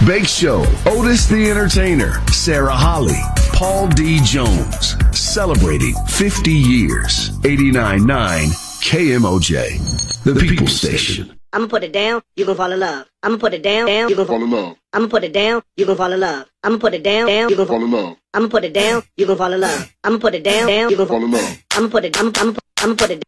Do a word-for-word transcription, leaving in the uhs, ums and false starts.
Bake Show, Otis the Entertainer, Sarah Holly, Paul D. Jones, celebrating fifty years. eighty-nine point nine K M O J, the People Station. I'ma put it down, you gon' fall in love. I'ma put it down, down, you gon' fall in love. I'ma put it down, you gon' fall in love. I'ma put it down, down, you gon' fall in love. I'ma put it down, you gon' fall in love. I'ma put it down, down, you gon' fall in love. I'ma put it, I'ma, I'ma, I'ma put it